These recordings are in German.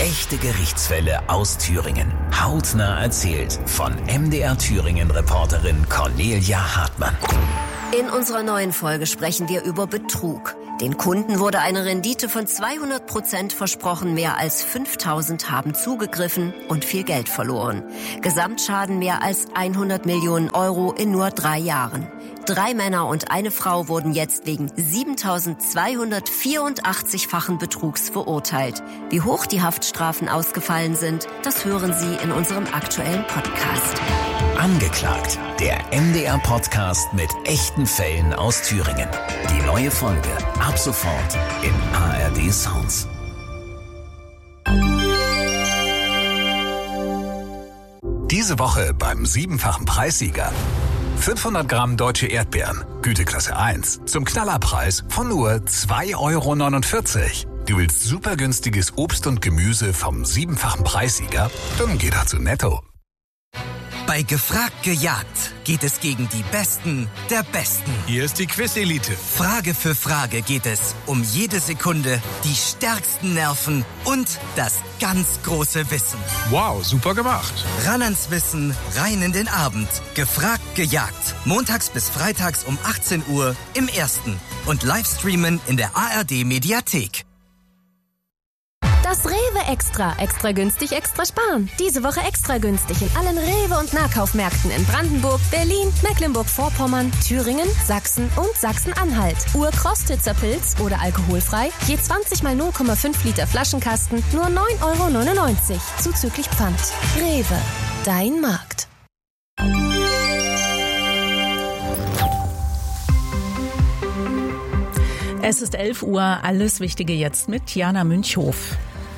Echte Gerichtsfälle aus Thüringen. Hautnah erzählt von MDR Thüringen-Reporterin Cornelia Hartmann. In unserer neuen Folge sprechen wir über Betrug. Den Kunden wurde eine Rendite von 200% versprochen, mehr als 5.000 haben zugegriffen und viel Geld verloren. Gesamtschaden mehr als 100 Millionen Euro in nur 3 Jahren. 3 Männer und eine Frau wurden jetzt wegen 7.284-fachen Betrugs verurteilt. Wie hoch die Haftstrafen ausgefallen sind, das hören Sie in unserem aktuellen Podcast. Angeklagt, der MDR-Podcast mit echten Fällen aus Thüringen. Die neue Folge ab sofort in ARD Sounds. Diese Woche beim 7-fachen Preissieger. 500 Gramm deutsche Erdbeeren, Güteklasse 1, zum Knallerpreis von nur 2,49 €. Du willst super günstiges Obst und Gemüse vom 7-fachen Preissieger? Dann geh da zu Netto. Bei Gefragt gejagt geht es gegen die Besten der Besten. Hier ist die Quiz-Elite. Frage für Frage geht es um jede Sekunde, die stärksten Nerven und das ganz große Wissen. Wow, super gemacht. Ran ans Wissen, rein in den Abend. Gefragt gejagt. Montags bis freitags um 18 Uhr im Ersten. Und Livestreamen in der ARD-Mediathek. Das Rewe Extra. Extra günstig, extra sparen. Diese Woche extra günstig in allen Rewe- und Nahkaufmärkten in Brandenburg, Berlin, Mecklenburg-Vorpommern, Thüringen, Sachsen und Sachsen-Anhalt. Ur-Krostitzer Pilz oder alkoholfrei, je 20 mal 0,5 Liter Flaschenkasten, nur 9,99 € zuzüglich Pfand. Rewe, dein Markt. Es ist 11 Uhr, alles Wichtige jetzt mit Jana Münchhof.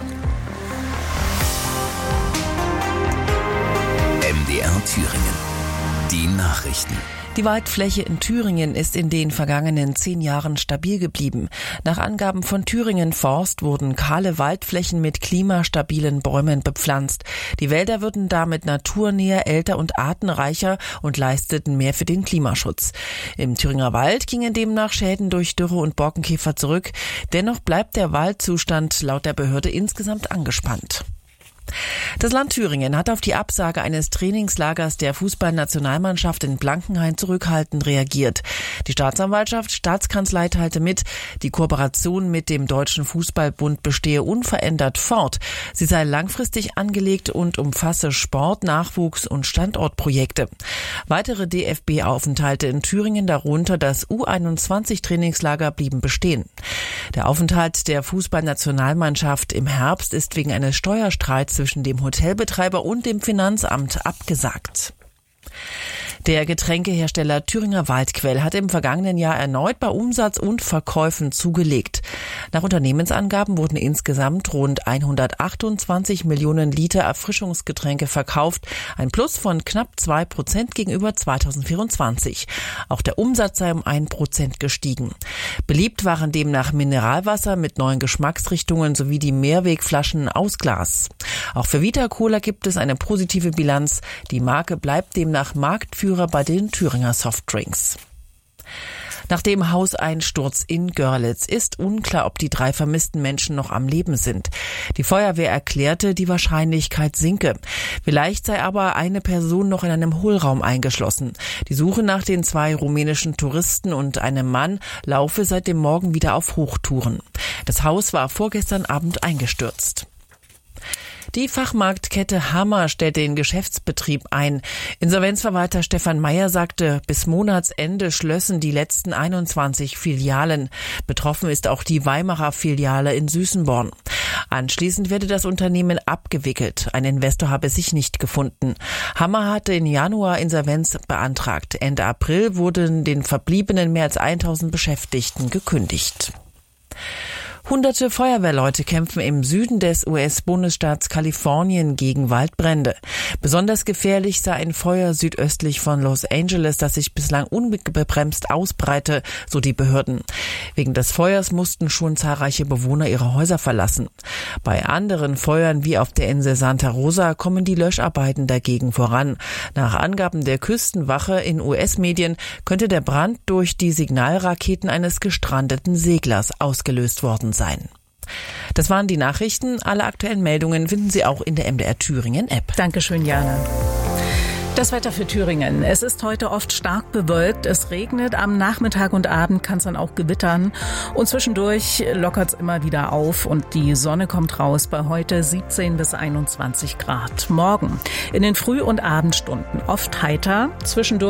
MDR Thüringen. Die Nachrichten. Die Waldfläche in Thüringen ist in den vergangenen 10 Jahren stabil geblieben. Nach Angaben von Thüringen Forst wurden kahle Waldflächen mit klimastabilen Bäumen bepflanzt. Die Wälder würden damit naturnäher, älter und artenreicher und leisteten mehr für den Klimaschutz. Im Thüringer Wald gingen demnach Schäden durch Dürre und Borkenkäfer zurück. Dennoch bleibt der Waldzustand laut der Behörde insgesamt angespannt. Das Land Thüringen hat auf die Absage eines Trainingslagers der Fußballnationalmannschaft in Blankenhain zurückhaltend reagiert. Die Staatsanwaltschaft, Staatskanzlei teilte mit, die Kooperation mit dem Deutschen Fußballbund bestehe unverändert fort. Sie sei langfristig angelegt und umfasse Sport-, Nachwuchs- und Standortprojekte. Weitere DFB-Aufenthalte in Thüringen, darunter das U21-Trainingslager, blieben bestehen. Der Aufenthalt der Fußballnationalmannschaft im Herbst ist wegen eines Steuerstreits zwischen dem Hotelbetreiber und dem Finanzamt abgesagt. Der Getränkehersteller Thüringer Waldquell hat im vergangenen Jahr erneut bei Umsatz und Verkäufen zugelegt. Nach Unternehmensangaben wurden insgesamt rund 128 Millionen Liter Erfrischungsgetränke verkauft, ein Plus von knapp 2% gegenüber 2024. Auch der Umsatz sei um 1% gestiegen. Beliebt waren demnach Mineralwasser mit neuen Geschmacksrichtungen sowie die Mehrwegflaschen aus Glas. Auch für Vita Cola gibt es eine positive Bilanz. Die Marke bleibt demnach Marktführer bei den Thüringer Softdrinks. Nach dem Hauseinsturz in Görlitz ist unklar, ob die 3 vermissten Menschen noch am Leben sind. Die Feuerwehr erklärte, die Wahrscheinlichkeit sinke. Vielleicht sei aber eine Person noch in einem Hohlraum eingeschlossen. Die Suche nach den 2 rumänischen Touristen und einem Mann laufe seit dem Morgen wieder auf Hochtouren. Das Haus war vorgestern Abend eingestürzt. Die Fachmarktkette Hammer stellt den Geschäftsbetrieb ein. Insolvenzverwalter Stefan Meyer sagte, bis Monatsende schlössen die letzten 21 Filialen. Betroffen ist auch die Weimarer Filiale in Süßenborn. Anschließend werde das Unternehmen abgewickelt. Ein Investor habe sich nicht gefunden. Hammer hatte im Januar Insolvenz beantragt. Ende April wurden den verbliebenen mehr als 1000 Beschäftigten gekündigt. Hunderte Feuerwehrleute kämpfen im Süden des US-Bundesstaats Kalifornien gegen Waldbrände. Besonders gefährlich sei ein Feuer südöstlich von Los Angeles, das sich bislang unbebremst ausbreite, so die Behörden. Wegen des Feuers mussten schon zahlreiche Bewohner ihre Häuser verlassen. Bei anderen Feuern wie auf der Insel Santa Rosa kommen die Löscharbeiten dagegen voran. Nach Angaben der Küstenwache in US-Medien könnte der Brand durch die Signalraketen eines gestrandeten Seglers ausgelöst worden sein. Das waren die Nachrichten. Alle aktuellen Meldungen finden Sie auch in der MDR Thüringen App. Dankeschön, Jana. Das Wetter für Thüringen. Es ist heute oft stark bewölkt. Es regnet. Am Nachmittag und Abend kann es dann auch gewittern. Und zwischendurch lockert es immer wieder auf und die Sonne kommt raus bei heute 17 bis 21 Grad. Morgen in den Früh- und Abendstunden oft heiter. Zwischendurch